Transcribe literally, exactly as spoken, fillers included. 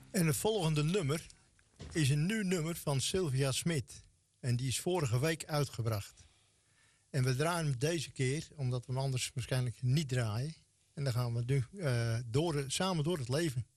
En het volgende nummer is een nieuw nummer van Sylvia Smit. En die is vorige week uitgebracht. En we draaien hem deze keer, omdat we hem anders waarschijnlijk niet draaien. En dan gaan we nu uh, door, samen door het leven.